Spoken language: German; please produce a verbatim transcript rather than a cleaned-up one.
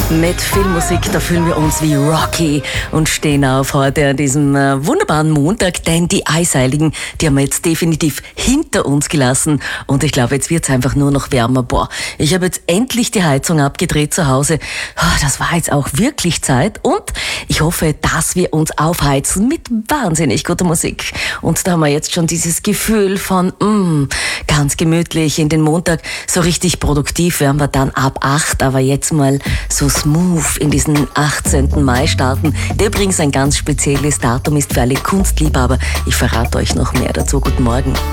Mit Filmmusik, da fühlen wir uns wie Rocky und stehen auf heute an diesem äh, wunderbaren Montag, denn die Eisheiligen, die haben wir jetzt definitiv hinter uns gelassen und ich glaube, jetzt wird's einfach nur noch wärmer. Boah, ich habe jetzt endlich die Heizung abgedreht zu Hause. Oh, das war jetzt auch wirklich Zeit und ich hoffe, dass wir uns aufheizen mit wahnsinnig guter Musik. Und da haben wir jetzt schon dieses Gefühl von mm, ganz gemütlich in den Montag, so richtig produktiv werden wir dann ab acht, aber jetzt mal so smooth in diesen achtzehnten Mai starten, der übrigens ein ganz spezielles Datum ist für alle Kunstliebhaber. Ich verrate euch noch mehr dazu. Guten Morgen.